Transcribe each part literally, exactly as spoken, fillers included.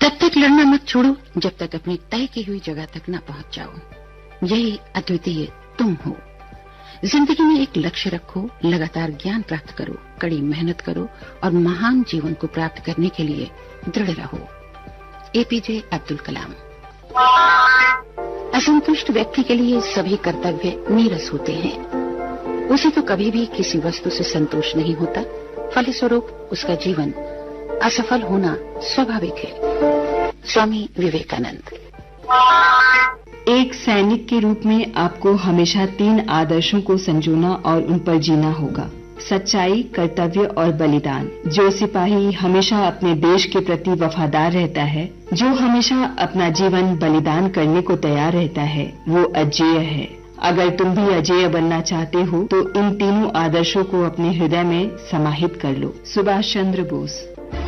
तब तक लड़ना मत छोड़ो जब तक अपनी तय की हुई जगह तक न पहुंच जाओ। यही अद्वितीय तुम हो। जिंदगी में एक लक्ष्य रखो, लगातार ज्ञान प्राप्त करो, कड़ी मेहनत करो और महान जीवन को प्राप्त करने के लिए दृढ़ रहो। एपीजे अब्दुल कलाम। असंतुष्ट व्यक्ति के लिए सभी कर्तव्य नीरस होते हैं। उसे तो कभी भी किसी वस्तु से संतोष नहीं होता, फलस्वरूप उसका जीवन असफल होना स्वाभाविक है। स्वामी विवेकानंद। एक सैनिक के रूप में आपको हमेशा तीन आदर्शों को संजोना और उन पर जीना होगा: सच्चाई, कर्तव्य और बलिदान। जो सिपाही हमेशा अपने देश के प्रति वफादार रहता है, जो हमेशा अपना जीवन बलिदान करने को तैयार रहता है, वो अजेय है। अगर तुम भी अजेय बनना चाहते हो तो इन तीनों आदर्शों को अपने हृदय में समाहित कर लो। सुभाष चंद्र बोस।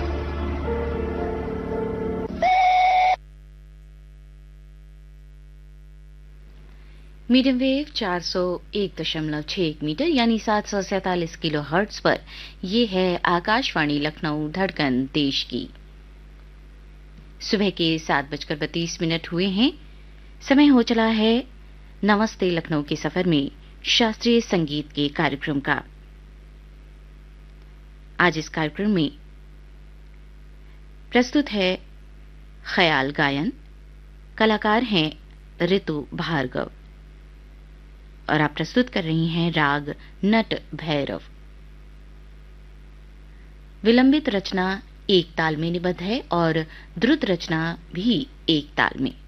मीडियम वेव चार सौ एक दशमलव छह मीटर यानी सात सौ सैतालीस किलो हर्ट्ज पर यह है आकाशवाणी लखनऊ धड़कन देश की। सुबह के सात बजकर बत्तीस मिनट हुए हैं। समय हो चला है नमस्ते लखनऊ के सफर में शास्त्रीय संगीत के कार्यक्रम का। आज इस कार्यक्रम में प्रस्तुत है ख्याल गायन। कलाकार हैं ऋतु भार्गव और आप प्रस्तुत कर रही हैं राग नट भैरव। विलंबित रचना एक ताल में निबद्ध है और द्रुत रचना भी एक ताल में।